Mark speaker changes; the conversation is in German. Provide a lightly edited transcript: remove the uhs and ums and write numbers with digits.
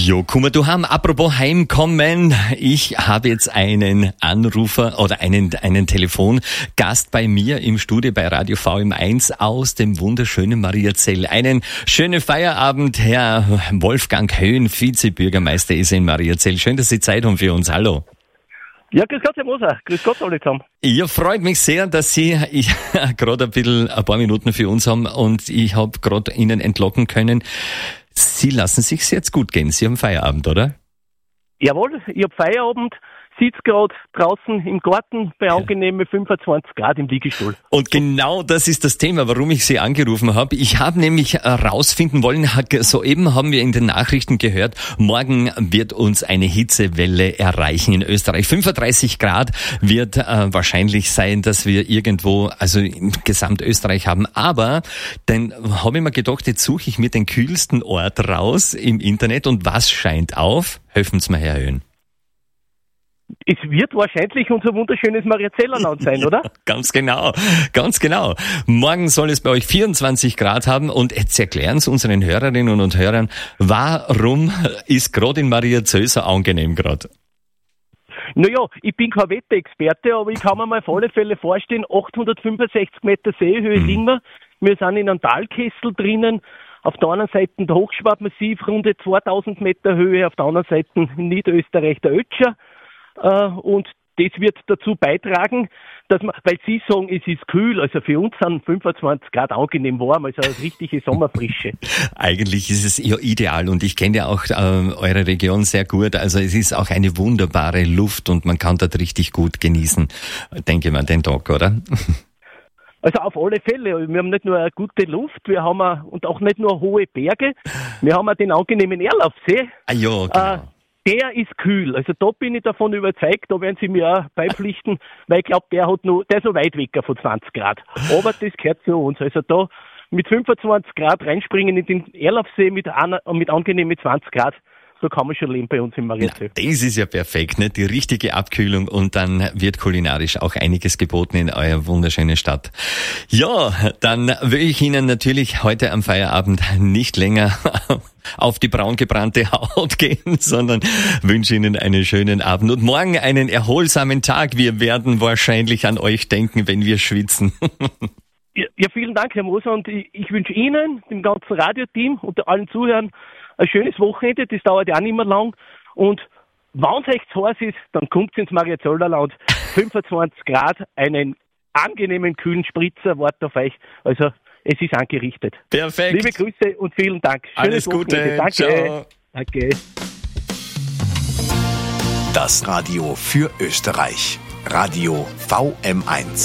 Speaker 1: Jo, komm mal, du haben, apropos Heimkommen, ich habe jetzt einen Anrufer oder einen Telefongast bei mir im Studio bei Radio VM1 aus dem wunderschönen Mariazell. Einen schönen Feierabend, Herr Wolfgang Höhn, Vizebürgermeister ist in Mariazell. Schön, dass Sie Zeit haben für uns. Hallo.
Speaker 2: Ja, grüß Gott, Herr Moser. Grüß Gott alle zusammen.
Speaker 1: Ja, freut mich sehr, dass Sie gerade ein paar Minuten für uns haben und ich habe gerade Ihnen entlocken können. Sie lassen sich's jetzt gut gehen. Sie haben Feierabend, oder?
Speaker 2: Jawohl, ich habe Feierabend, sitze gerade draußen im Garten bei angenehmen 25 Grad im Liegestuhl.
Speaker 1: Und genau das ist das Thema, warum ich Sie angerufen habe. Ich habe nämlich herausfinden wollen, soeben haben wir in den Nachrichten gehört, morgen wird uns eine Hitzewelle erreichen in Österreich. 35 Grad wird wahrscheinlich sein, dass wir irgendwo, also in Gesamtösterreich haben. Aber dann habe ich mir gedacht, jetzt suche ich mir den kühlsten Ort raus im Internet. Und was scheint auf? Helfen Sie mir, Herr Höhn.
Speaker 2: Es wird wahrscheinlich unser wunderschönes Mariazellerland sein, oder?
Speaker 1: Ganz genau. Morgen soll es bei euch 24 Grad haben und jetzt erklären Sie unseren Hörerinnen und Hörern, warum ist gerade in Mariazell so angenehm gerade?
Speaker 2: Naja, ich bin kein Wetterexperte, aber ich kann mir mal auf alle Fälle vorstellen, 865 Meter Seehöhe liegen wir. Wir sind in einem Talkessel drinnen. Auf der einen Seite der Hochschwabmassiv, rund 2000 Meter Höhe, auf der anderen Seite in Niederösterreich der Ötscher. Und das wird dazu beitragen, dass man, weil Sie sagen, es ist kühl, also für uns sind 25 Grad angenehm warm, also eine richtige Sommerfrische. Eigentlich
Speaker 1: ist es ja ideal und ich kenne ja auch eure Region sehr gut, also es ist auch eine wunderbare Luft und man kann dort richtig gut genießen, denke ich mal, den Tag, oder?
Speaker 2: Also auf alle Fälle. Wir haben nicht nur eine gute Luft, wir haben und auch nicht nur hohe Berge, wir haben auch den angenehmen Erlaufsee.
Speaker 1: Ah ja, genau.
Speaker 2: Der ist kühl, also da bin ich davon überzeugt, da werden Sie mir auch beipflichten, weil ich glaube, der ist noch weit weg von 20 Grad. Aber das gehört zu uns. Also da mit 25 Grad reinspringen in den Erlaufsee mit angenehmen 20 Grad, so kann man schon leben bei uns im Mariazell.
Speaker 1: Das ist ja perfekt, ne? Die richtige Abkühlung und dann wird kulinarisch auch einiges geboten in eurer wunderschönen Stadt. Ja, dann will ich Ihnen natürlich heute am Feierabend nicht länger auf die braun gebrannte Haut gehen, sondern wünsche Ihnen einen schönen Abend und morgen einen erholsamen Tag. Wir werden wahrscheinlich an euch denken, wenn wir schwitzen.
Speaker 2: Ja, vielen Dank, Herr Moser, und ich wünsche Ihnen, dem ganzen Radioteam und allen Zuhörern ein schönes Wochenende, das dauert ja auch nicht mehr lang. Und wenn es echt zu heiß ist, dann kommt ins Mariazollerland. 25 Grad, einen angenehmen, kühlen Spritzer wartet auf euch. Also, es ist angerichtet.
Speaker 1: Perfekt.
Speaker 2: Liebe Grüße und vielen Dank.
Speaker 1: Schönes Alles Gute.
Speaker 2: Wochenende. Danke.
Speaker 1: Ciao.
Speaker 2: Danke.
Speaker 3: Das Radio für Österreich. Radio VM1.